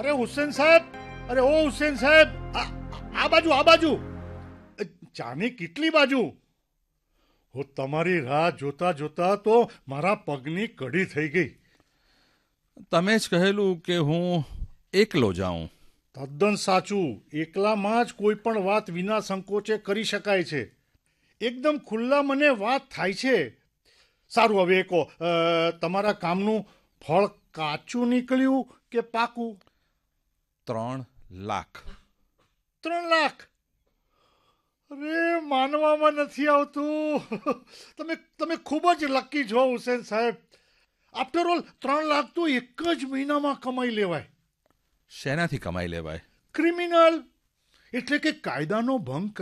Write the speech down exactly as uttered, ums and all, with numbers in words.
અરે હુસેન સાહેબ, અરે ઓ હુસેન સાહેબ, આ આ બાજુ આ બાજુ, ચાની કેટલી બાજુ. હું તમારી રાહ જોતા જોતા તો મારા પગની કડી થઈ ગઈ. તમે જ કહેલું કે હું એકલો જાઉં. તદ્દન સાચું. એકલામાં જ કોઈ પણ વાત વિના સંકોચે કરી શકાય છે. એકદમ ખુલ્લા મને વાત થાય છે. સારું, હવે કહો, તમારા કામનું ફળ કાચું નીકળ્યું કે પાકું? ત્રણ લાખ. ત્રણ લાખ? અરે માનવામાં નથી આવતું. તમે તમે ખૂબ જ લકી છો હુસેન સાહેબ. આફ્ટર ઓલ ત્રણ લાખ તો એક જ મહિનામાં કમાઈ લેવાય. શેનાથી કમાઈ લેવાય? ક્રિમિનલ એટલે કે કાયદાનો ભંગ